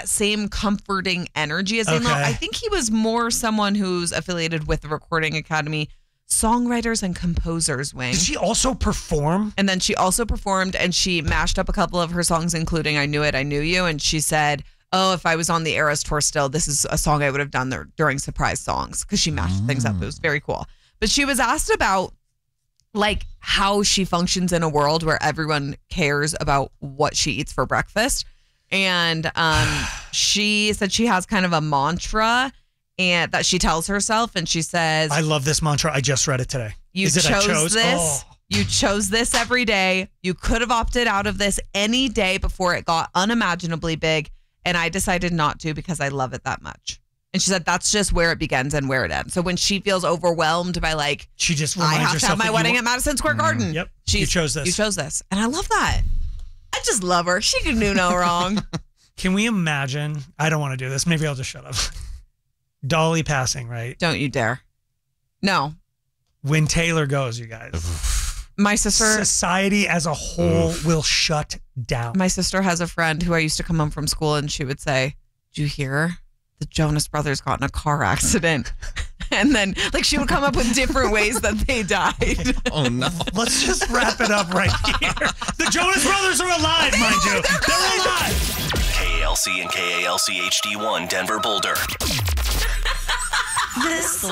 that same comforting energy as Zane Lowe. I think he was more someone who's affiliated with the Recording Academy Songwriters and Composers Wing. Did she also perform? And then she also performed, and she mashed up a couple of her songs, including I Knew It, I Knew You. And she said, oh, if I was on the Eras tour still, this is a song I would have done there during surprise songs, because she mashed things up. It was very cool. But she was asked about like how she functions in a world where everyone cares about what she eats for breakfast. And she said she has kind of a mantra and that she tells herself, and she says, I love this mantra. I just read it today. You chose this. You chose this every day. You could have opted out of this any day before it got unimaginably big. And I decided not to because I love it that much. And she said that's just where it begins and where it ends. So when she feels overwhelmed by like, she just I have to have my wedding at Madison Square Garden. Yep. You chose this. You chose this. And I love that. I just love her. She can do no wrong. Can we imagine? I don't want to do this. Maybe I'll just shut up. Dolly passing, right? Don't you dare. No. When Taylor goes, you guys. My sister. Society as a whole will shut down. My sister has a friend who I used to come home from school, and she would say, "Did you hear? The Jonas Brothers got in a car accident." And then like she would come up with different ways that they died. Oh no. Let's just wrap it up right here. The Jonas Brothers are alive, mind you. They're alive. KALC and KALC HD1 Denver Boulder. This